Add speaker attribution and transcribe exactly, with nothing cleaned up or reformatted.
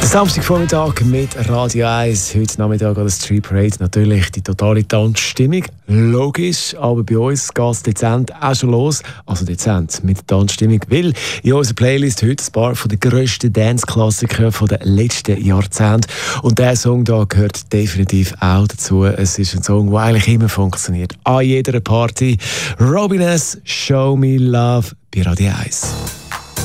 Speaker 1: Samstagvormittag mit Radio eins. Heute Nachmittag an der Street Parade. Natürlich die totale Tanzstimmung. Logisch, aber bei uns geht es dezent auch schon los. Also dezent mit der Tanzstimmung. Weil in unserer Playlist heute ein paar von den grössten Dance-Klassikern der letzten Jahrzehnte. Und dieser Song da gehört definitiv auch dazu. Es ist ein Song, der eigentlich immer funktioniert. An jeder Party. Robin S. Show Me Love bei Radio eins.